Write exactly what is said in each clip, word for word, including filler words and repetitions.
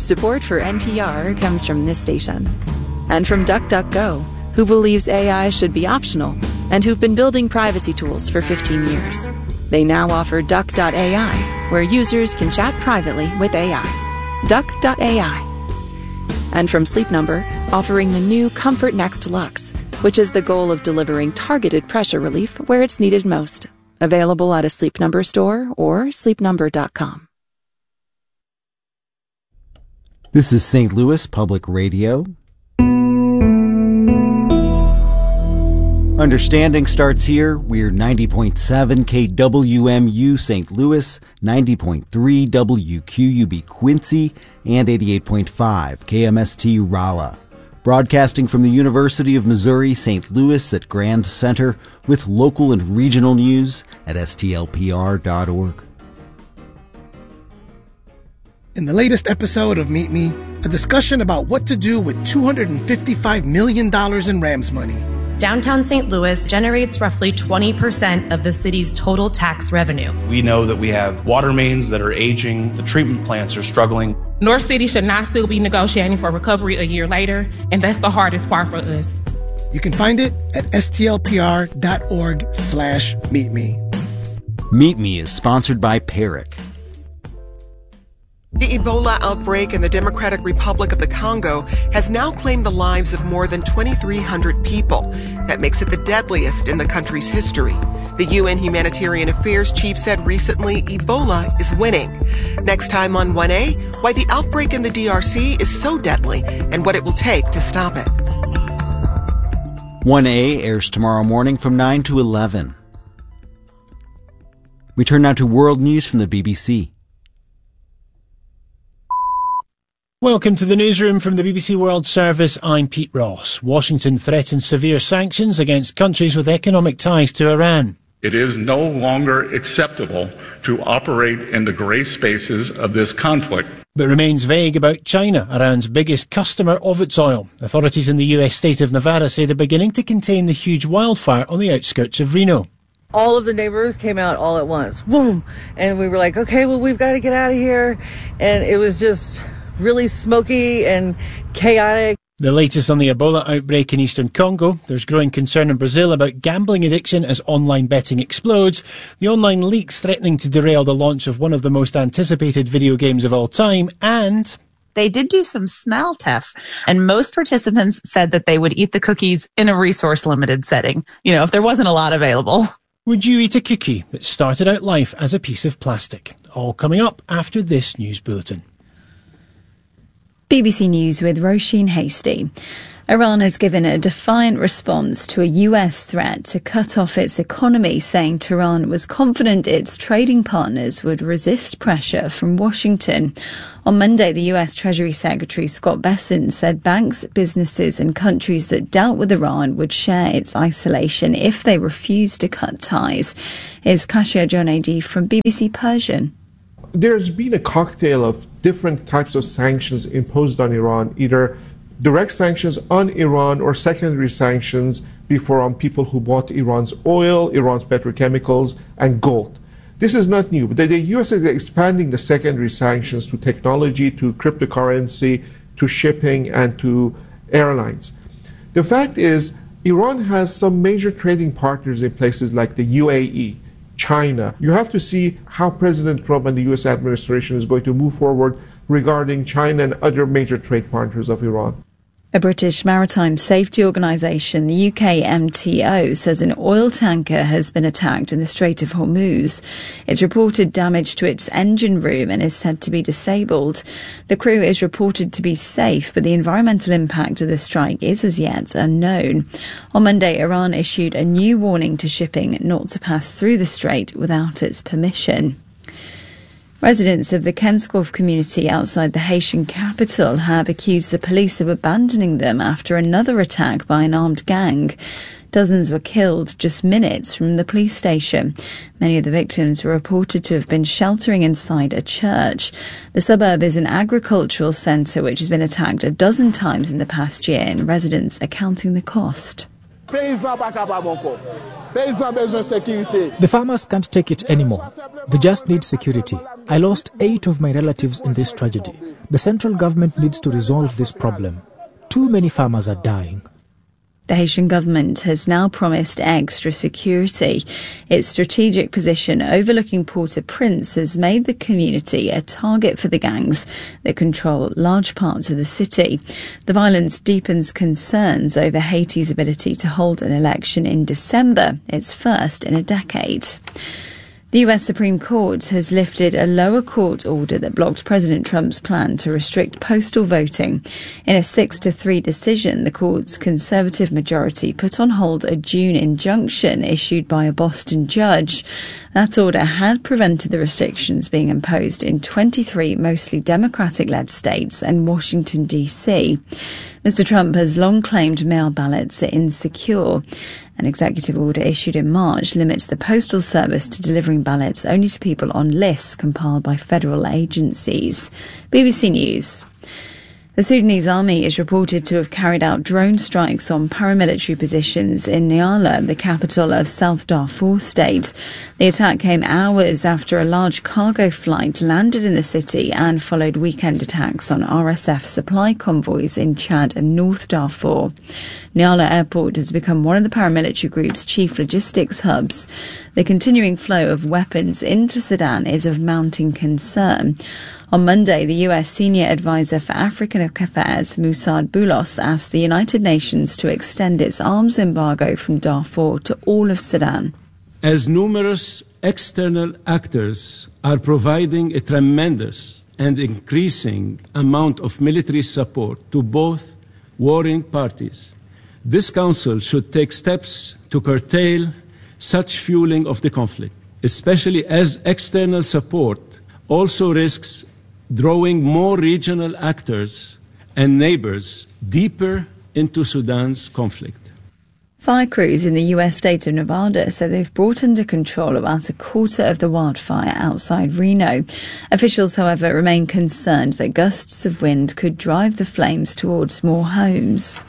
Support for N P R comes from this station. And from DuckDuckGo, who believes A I should be optional and who've been building privacy tools for fifteen years. They now offer Duck dot A I, where users can chat privately with A I. Duck dot A I. And from Sleep Number, offering the new Comfort Next Luxe, which is the goal of delivering targeted pressure relief where it's needed most. Available at a Sleep Number store or sleep number dot com. This is Saint Louis Public Radio. Understanding starts here. We're ninety point seven K W M U Saint Louis, ninety point three W Q U B Quincy, and eighty-eight point five K M S T Rolla. Broadcasting from the University of Missouri Saint Louis at Grand Center with local and regional news at S T L P R dot org. In the latest episode of Meet Me, a discussion about what to do with two hundred fifty-five million dollars in Rams money. Downtown Saint Louis generates roughly twenty percent of the city's total tax revenue. We know that we have water mains that are aging, the treatment plants are struggling. North City should not still be negotiating for recovery a year later, and that's the hardest part for us. You can find it at S T L P R dot org slash meet me. Meet Me is sponsored by Peric. The Ebola outbreak in the Democratic Republic of the Congo has now claimed the lives of more than twenty-three hundred people. That makes it the deadliest in the country's history. The U N Humanitarian Affairs Chief said recently Ebola is winning. Next time on one A, why the outbreak in the D R C is so deadly and what it will take to stop it. one A airs tomorrow morning from nine to eleven. We turn now to world news from the B B C. Welcome to the newsroom from the B B C World Service. I'm Pete Ross. Washington threatens severe sanctions against countries with economic ties to Iran. It is no longer acceptable to operate in the gray spaces of this conflict. But remains vague about China, Iran's biggest customer of its oil. Authorities in the U S state of Nevada say they're beginning to contain the huge wildfire on the outskirts of Reno. All of the neighbors came out all at once. Boom! And we were like, okay, well, we've got to get out of here. And it was just really smoky and chaotic. The latest on the Ebola outbreak in eastern Congo. There's growing concern in Brazil about gambling addiction as online betting explodes. The online leaks threatening to derail the launch of one of the most anticipated video games of all time. And they did do some smell tests, and most participants said that they would eat the cookies in a resource-limited setting, you know, if there wasn't a lot available. Would you eat a cookie that started out life as a piece of plastic? All coming up after this news bulletin. B B C News with Roisin Hasty. Iran has given a defiant response to a U S threat to cut off its economy, saying Tehran was confident its trading partners would resist pressure from Washington. On Monday, the U S Treasury Secretary Scott Bessent said banks, businesses and countries that dealt with Iran would share its isolation if they refused to cut ties. Here's Kashia Jonadi from B B C Persian. There's been a cocktail of different types of sanctions imposed on Iran, either direct sanctions on Iran or secondary sanctions before on people who bought Iran's oil, Iran's petrochemicals, and gold. This is not new, but the U S is expanding the secondary sanctions to technology, to cryptocurrency, to shipping, and to airlines. The fact is, Iran has some major trading partners in places like the U A E, China. You have to see how President Trump and the U S administration is going to move forward regarding China and other major trade partners of Iran. A British maritime safety organisation, the U K M T O, says an oil tanker has been attacked in the Strait of Hormuz. It's reported damage to its engine room and is said to be disabled. The crew is reported to be safe, but the environmental impact of the strike is as yet unknown. On Monday, Iran issued a new warning to shipping not to pass through the strait without its permission. Residents of the Kenskov community outside the Haitian capital have accused the police of abandoning them after another attack by an armed gang. Dozens were killed just minutes from the police station. Many of the victims were reported to have been sheltering inside a church. The suburb is an agricultural centre which has been attacked a dozen times in the past year, and residents are counting the cost. The farmers can't take it anymore. They just need security. I lost eight of my relatives in this tragedy. The central government needs to resolve this problem. Too many farmers are dying. The Haitian government has now promised extra security. Its strategic position overlooking Port-au-Prince has made the community a target for the gangs that control large parts of the city. The violence deepens concerns over Haiti's ability to hold an election in December, its first in a decade. The U S Supreme Court has lifted a lower court order that blocked President Trump's plan to restrict postal voting. In a six to three decision, the court's conservative majority put on hold a June injunction issued by a Boston judge. That order had prevented the restrictions being imposed in twenty-three mostly Democratic-led states and Washington, D C. Mister Trump has long claimed mail ballots are insecure. An executive order issued in March limits the postal service to delivering ballots only to people on lists compiled by federal agencies. B B C News. The Sudanese army is reported to have carried out drone strikes on paramilitary positions in Nyala, the capital of South Darfur state. The attack came hours after a large cargo flight landed in the city and followed weekend attacks on R S F supply convoys in Chad and North Darfur. Nyala Airport has become one of the paramilitary group's chief logistics hubs. The continuing flow of weapons into Sudan is of mounting concern. On Monday, the U S Senior Advisor for African Affairs, Musad Boulos, asked the United Nations to extend its arms embargo from Darfur to all of Sudan. As numerous external actors are providing a tremendous and increasing amount of military support to both warring parties, this Council should take steps to curtail such fueling of the conflict, especially as external support also risks drawing more regional actors and neighbors deeper into Sudan's conflict. Fire crews in the U S state of Nevada say they've brought under control about a quarter of the wildfire outside Reno. Officials, however, remain concerned that gusts of wind could drive the flames towards more homes.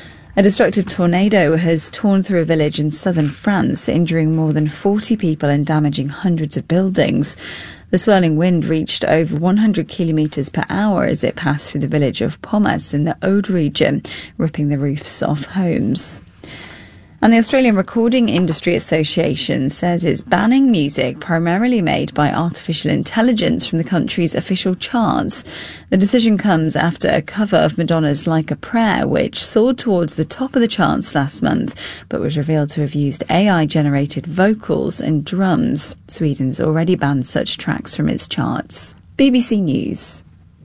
A destructive tornado has torn through a village in southern France, injuring more than forty people and damaging hundreds of buildings. The swirling wind reached over one hundred kilometres per hour as it passed through the village of Pomas in the Aude region, ripping the roofs off homes. And the Australian Recording Industry Association says it's banning music primarily made by artificial intelligence from the country's official charts. The decision comes after a cover of Madonna's Like a Prayer, which soared towards the top of the charts last month, but was revealed to have used A I-generated vocals and drums. Sweden's already banned such tracks from its charts. B B C News.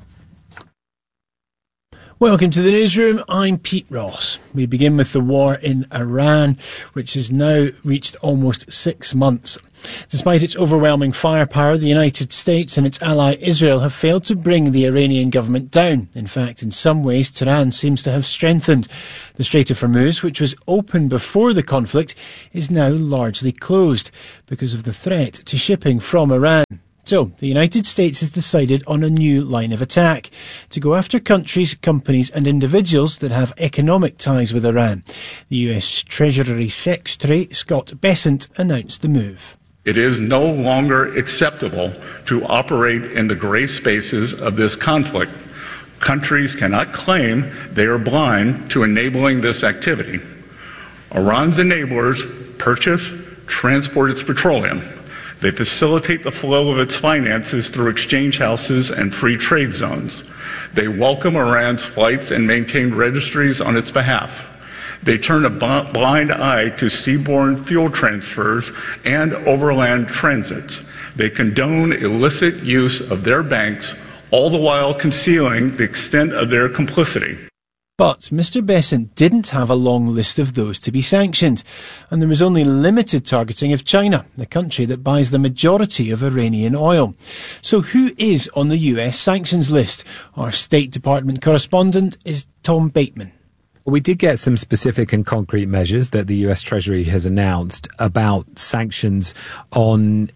Welcome to the newsroom. I'm Pete Ross. We begin with the war in Iran, which has now reached almost six months. Despite its overwhelming firepower, the United States and its ally Israel have failed to bring the Iranian government down. In fact, in some ways, Tehran seems to have strengthened. The Strait of Hormuz, which was open before the conflict, is now largely closed because of the threat to shipping from Iran. So, the United States has decided on a new line of attack to go after countries, companies and individuals that have economic ties with Iran. The U S Treasury Secretary, Scott Bessent, announced the move. It is no longer acceptable to operate in the gray spaces of this conflict. Countries cannot claim they are blind to enabling this activity. Iran's enablers purchase, transport its petroleum. They facilitate the flow of its finances through exchange houses and free trade zones. They welcome Iran's flights and maintain registries on its behalf. They turn a blind eye to seaborne fuel transfers and overland transits. They condone illicit use of their banks, all the while concealing the extent of their complicity. But Mister Bessent didn't have a long list of those to be sanctioned, and there was only limited targeting of China, the country that buys the majority of Iranian oil. So who is on the U S sanctions list? Our State Department correspondent is Tom Bateman. We did get some specific and concrete measures that the U S Treasury has announced about sanctions on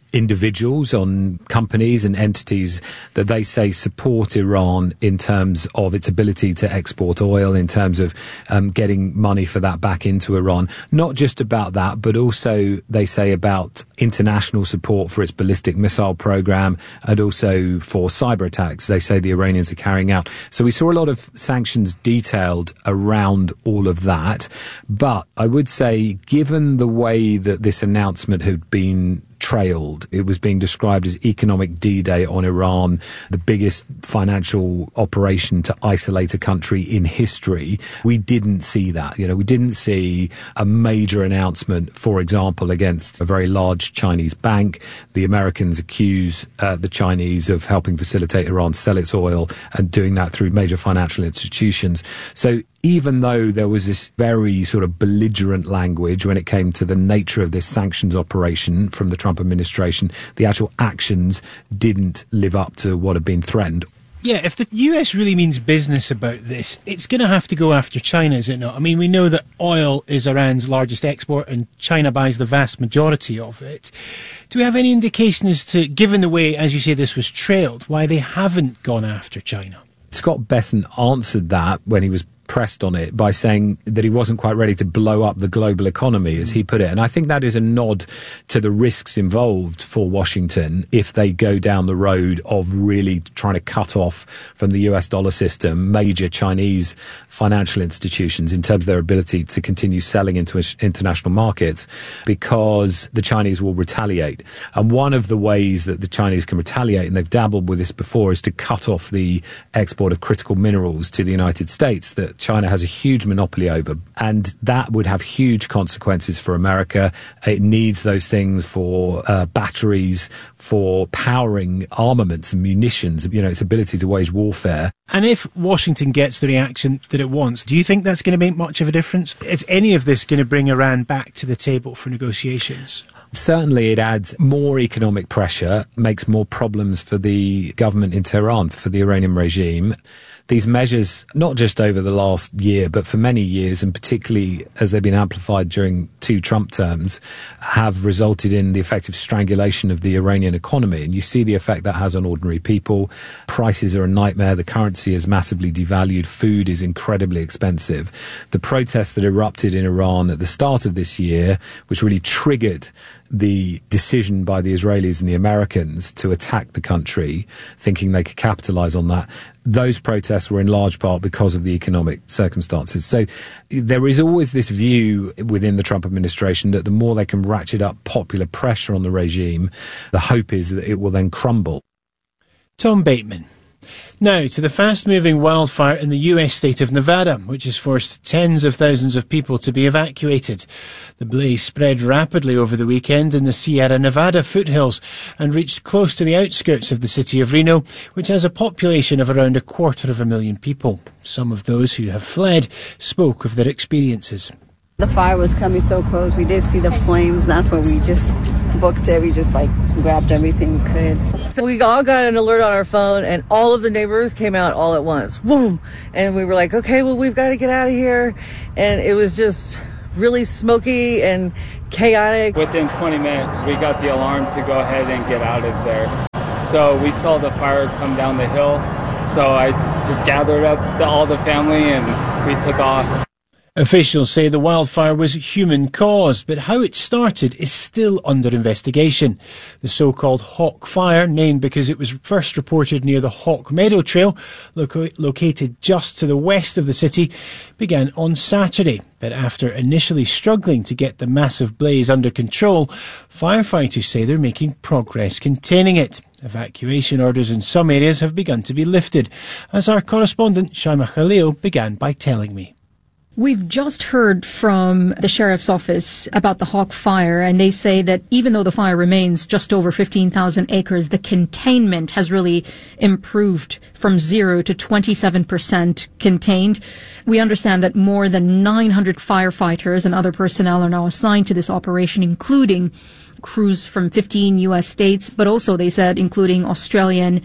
individuals, on companies and entities that they say support Iran in terms of its ability to export oil, in terms of um, getting money for that back into Iran. Not just about that, but also they say about international support for its ballistic missile program and also for cyber attacks they say the Iranians are carrying out. So we saw a lot of sanctions detailed around all of that. But I would say, given the way that this announcement had been trailed, it was being described as economic D-Day on Iran, the biggest financial operation to isolate a country in history. We didn't see that. You know, we didn't see a major announcement, for example, against a very large Chinese bank. The Americans accuse uh, the Chinese of helping facilitate Iran sell its oil and doing that through major financial institutions. So even though there was this very sort of belligerent language when it came to the nature of this sanctions operation from the Trump administration, the actual actions didn't live up to what had been threatened. Yeah, if the U S really means business about this, it's going to have to go after China, is it not? I mean, we know that oil is Iran's largest export and China buys the vast majority of it. Do we have any indication as to, given the way, as you say, this was trailed, why they haven't gone after China? Scott Bessent answered that when he was pressed on it by saying that he wasn't quite ready to blow up the global economy, as he put it. And I think that is a nod to the risks involved for Washington if they go down the road of really trying to cut off from the U S dollar system major Chinese financial institutions in terms of their ability to continue selling into international markets, because the Chinese will retaliate. And one of the ways that the Chinese can retaliate, and they've dabbled with this before, is to cut off the export of critical minerals to the United States that China has a huge monopoly over, and that would have huge consequences for America. It needs those things for uh, batteries, for powering armaments and munitions, you know, its ability to wage warfare. And if Washington gets the reaction that it wants, do you think that's going to make much of a difference? Is any of this going to bring Iran back to the table for negotiations? Certainly it adds more economic pressure, makes more problems for the government in Tehran, for the Iranian regime. These measures, not just over the last year, but for many years, and particularly as they've been amplified during two Trump terms, have resulted in the effective strangulation of the Iranian economy. And you see the effect that has on ordinary people. Prices are a nightmare. The currency is massively devalued. Food is incredibly expensive. The protests that erupted in Iran at the start of this year, which really triggered the decision by the Israelis and the Americans to attack the country, thinking they could capitalize on that, those protests were in large part because of the economic circumstances. So there is always this view within the Trump administration that the more they can ratchet up popular pressure on the regime, the hope is that it will then crumble. Tom Bateman. Now to the fast-moving wildfire in the U S state of Nevada, which has forced tens of thousands of people to be evacuated. The blaze spread rapidly over the weekend in the Sierra Nevada foothills and reached close to the outskirts of the city of Reno, which has a population of around a quarter of a million people. Some of those who have fled spoke of their experiences. The fire was coming so close. We did see the flames. That's when we just booked it. We just like grabbed everything we could. So we all got an alert on our phone, and all of the neighbors came out all at once. Boom! And we were like, okay, well, we've got to get out of here. And it was just really smoky and chaotic. Within twenty minutes, we got the alarm to go ahead and get out of there. So we saw the fire come down the hill. So I gathered up the, all the family and we took off. Officials say the wildfire was human-caused, but how it started is still under investigation. The so-called Hawk Fire, named because it was first reported near the Hawk Meadow Trail, loco- located just to the west of the city, began on Saturday. But after initially struggling to get the massive blaze under control, firefighters say they're making progress containing it. Evacuation orders in some areas have begun to be lifted, as our correspondent Shaima Khalil began by telling me. We've just heard from the sheriff's office about the Hawk Fire, and they say that even though the fire remains just over fifteen thousand acres, the containment has really improved from zero to twenty-seven percent contained. We understand that more than nine hundred firefighters and other personnel are now assigned to this operation, including crews from fifteen U S states, but also, they said, including Australian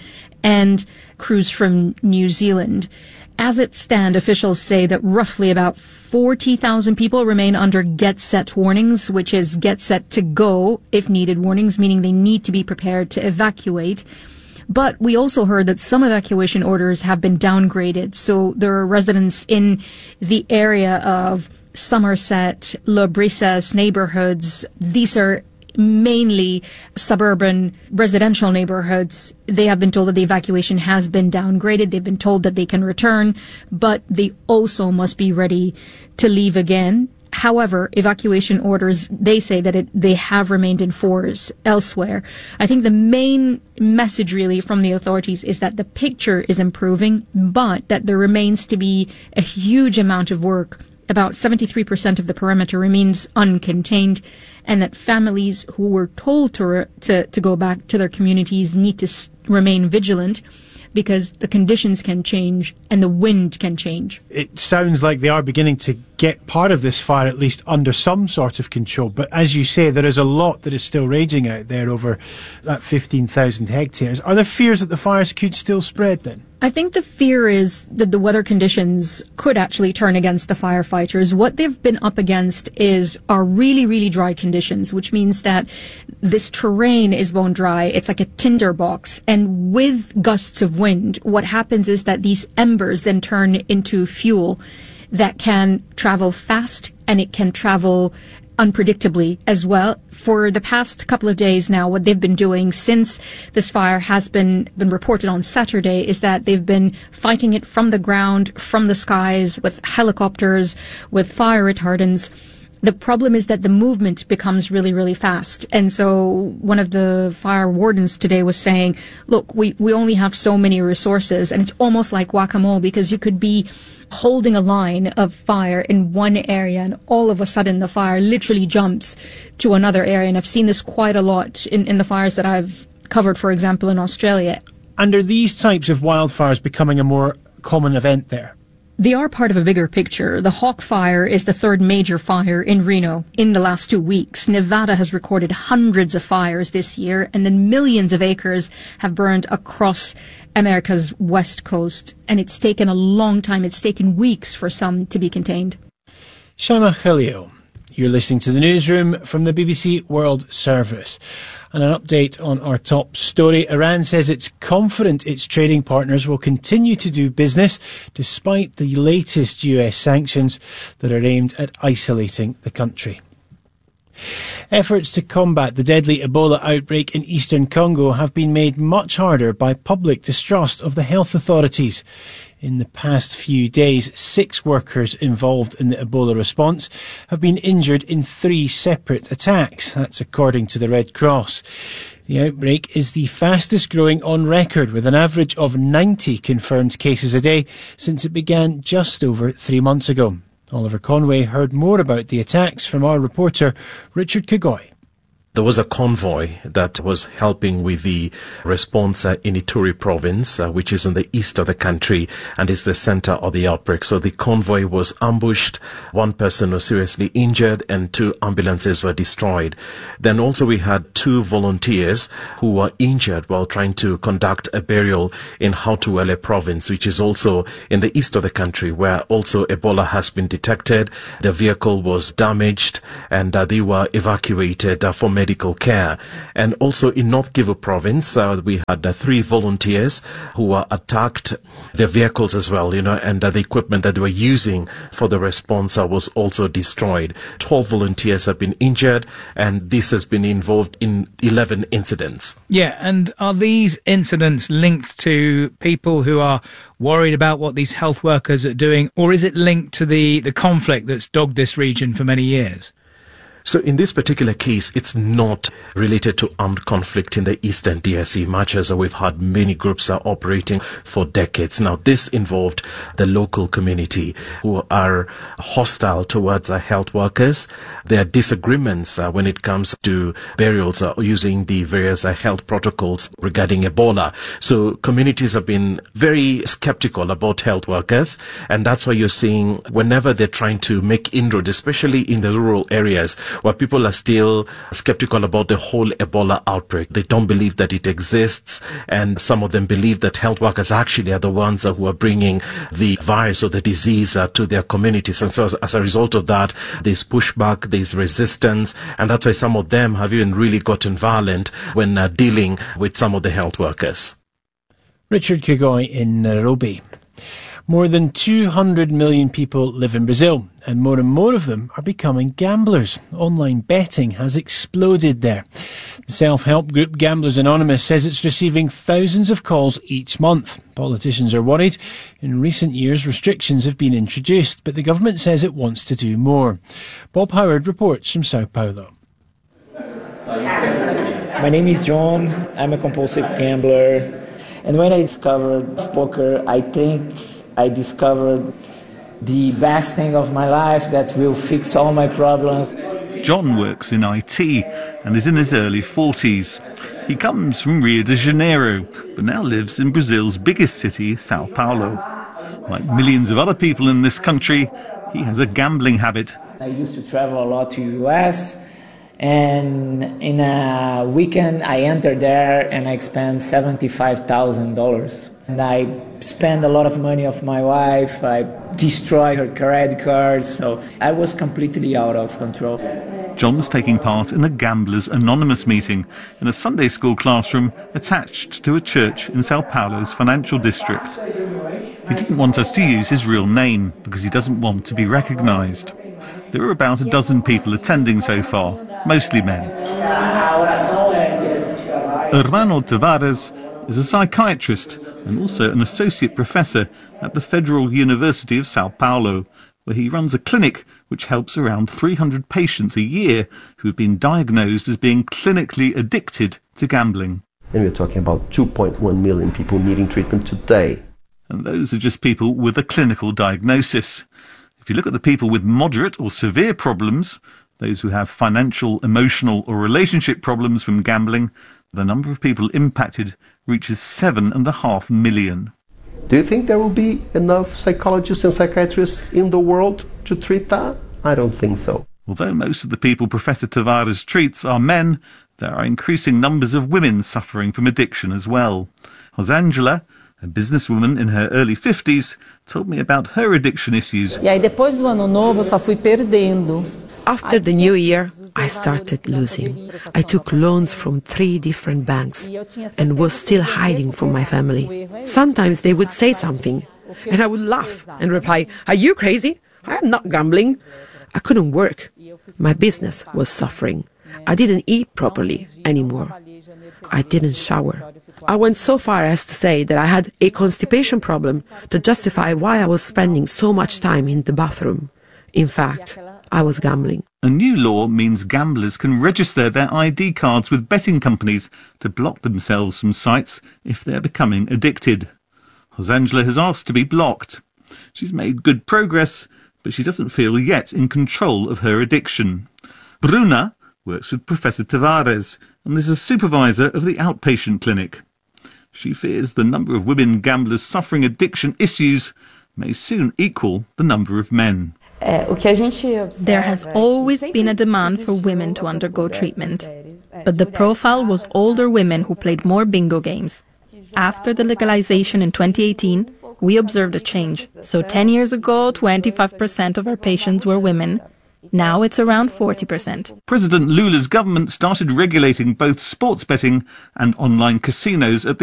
and crews from New Zealand. As it stands, officials say that roughly about forty thousand people remain under Get Set warnings, which is Get Set to Go if needed warnings, meaning they need to be prepared to evacuate. But we also heard that some evacuation orders have been downgraded. So there are residents in the area of Somerset, Le Brisas neighborhoods. These are mainly suburban residential neighborhoods. They have been told that the evacuation has been downgraded. They've been told that they can return, but they also must be ready to leave again. However, evacuation orders, they say that it, they have remained in force elsewhere. I think the main message really from the authorities is that the picture is improving, but that there remains to be a huge amount of work. About seventy-three percent of the perimeter remains uncontained, and that families who were told to, re- to, to go back to their communities need to s- remain vigilant, because the conditions can change and the wind can change. It sounds like they are beginning to get part of this fire at least under some sort of control. But as you say, there is a lot that is still raging out there over that fifteen thousand hectares. Are there fears that the fires could still spread then? I think the fear is that the weather conditions could actually turn against the firefighters. What they've been up against is are really, really dry conditions, which means that this terrain is bone dry. It's like a tinderbox. And with gusts of wind, what happens is that these embers then turn into fuel that can travel fast, and it can travel unpredictably as well. For the past couple of days now, what they've been doing since this fire has been, been reported on Saturday is that they've been fighting it from the ground, from the skies, with helicopters, with fire retardants. The problem is that the movement becomes really, really fast. And so one of the fire wardens today was saying, look, we, we only have so many resources, and it's almost like whack-a-mole, because you could be holding a line of fire in one area and all of a sudden the fire literally jumps to another area. And I've seen this quite a lot in, in the fires that I've covered, for example, in Australia. And are these types of wildfires becoming a more common event there? They are part of a bigger picture. The Hawk Fire is the third major fire in Reno in the last two weeks. Nevada has recorded hundreds of fires this year, and then millions of acres have burned across America's west coast. And it's taken a long time. It's taken weeks for some to be contained. Shaima Khalil, you're listening to the newsroom from the B B C World Service. And an update on our top story. Iran says it's confident its trading partners will continue to do business despite the latest U S sanctions that are aimed at isolating the country. Efforts to combat the deadly Ebola outbreak in eastern Congo have been made much harder by public distrust of the health authorities. In the past few days, six workers involved in the Ebola response have been injured in three separate attacks. That's according to the Red Cross. The outbreak is the fastest growing on record, with an average of ninety confirmed cases a day since it began just over three months ago. Oliver Conway heard more about the attacks from our reporter Richard Kagoi. There was a convoy that was helping with the response uh, in Ituri province, uh, which is in the east of the country and is the center of the outbreak. So the convoy was ambushed, one person was seriously injured, and two ambulances were destroyed. Then also we had two volunteers who were injured while trying to conduct a burial in Haut-Uele province, which is also in the east of the country, where also Ebola has been detected. The vehicle was damaged, and uh, they were evacuated uh, for medical care. And also in North Kivu province, uh, we had uh, three volunteers who were attacked, their vehicles as well, you know, and uh, the equipment that they were using for the response uh, was also destroyed. Twelve volunteers have been injured, and this has been involved in eleven incidents. Yeah, and are these incidents linked to people who are worried about what these health workers are doing, or is it linked to the, the conflict that's dogged this region for many years? So in this particular case, it's not related to armed conflict in the eastern D R C, much as we've had many groups are operating for decades. Now, this involved the local community who are hostile towards uh, health workers. There are disagreements uh, when it comes to burials uh, using the various uh, health protocols regarding Ebola. So communities have been very skeptical about health workers, and that's why you're seeing whenever they're trying to make inroads, especially in the rural areas, where people are still skeptical about the whole Ebola outbreak. They don't believe that it exists, and some of them believe that health workers actually are the ones who are bringing the virus or the disease uh, to their communities. And so as, as a result of that, there's pushback, there's resistance, and that's why some of them have even really gotten violent when uh, dealing with some of the health workers. Richard Kigoi in Nairobi. More than two hundred million people live in Brazil, and more and more of them are becoming gamblers. Online betting has exploded there. The self-help group Gamblers Anonymous says it's receiving thousands of calls each month. Politicians are worried. In recent years, restrictions have been introduced, but the government says it wants to do more. Bob Howard reports from Sao Paulo. My name is John. I'm a compulsive gambler. And when I discovered poker, I think I discovered the best thing of my life that will fix all my problems. John works in I T and is in his early forties. He comes from Rio de Janeiro, but now lives in Brazil's biggest city, Sao Paulo. Like millions of other people in this country, he has a gambling habit. I used to travel a lot to U S, and in a weekend I entered there and I spent seventy-five thousand dollars. And I spend a lot of money of my wife, I destroy her credit cards, so I was completely out of control. John's taking part in a Gamblers Anonymous meeting in a Sunday school classroom attached to a church in Sao Paulo's financial district. He didn't want us to use his real name because he doesn't want to be recognised. There are about a dozen people attending so far, mostly men. Hermano Tavares is a psychiatrist and also an associate professor at the Federal University of Sao Paulo, where he runs a clinic which helps around three hundred patients a year who have been diagnosed as being clinically addicted to gambling. And we're talking about two point one million people needing treatment today. And those are just people with a clinical diagnosis. If you look at the people with moderate or severe problems, those who have financial, emotional or relationship problems from gambling, the number of people impacted reaches seven and a half million. Do you think there will be enough psychologists and psychiatrists in the world to treat that? I don't think so. Although most of the people Professor Tavares treats are men, there are increasing numbers of women suffering from addiction as well. Rosângela, a businesswoman in her early fifties, told me about her addiction issues. E aí depois do ano novo eu só fui perdendo. After the new year, I started losing. I took loans from three different banks and was still hiding from my family. Sometimes they would say something and I would laugh and reply, "Are you crazy? I am not gambling." I couldn't work. My business was suffering. I didn't eat properly anymore. I didn't shower. I went so far as to say that I had a constipation problem to justify why I was spending so much time in the bathroom. In fact, I was gambling. A new law means gamblers can register their I D cards with betting companies to block themselves from sites if they're becoming addicted. Rosângela has asked to be blocked. She's made good progress, but she doesn't feel yet in control of her addiction. Bruna works with Professor Tavares and is a supervisor of the outpatient clinic. She fears the number of women gamblers suffering addiction issues may soon equal the number of men. There has always been a demand for women to undergo treatment, but the profile was older women who played more bingo games. After the legalization in twenty eighteen, we observed a change. So ten years ago, twenty-five percent of our patients were women. Now it's around forty percent. President Lula's government started regulating both sports betting and online casinos at the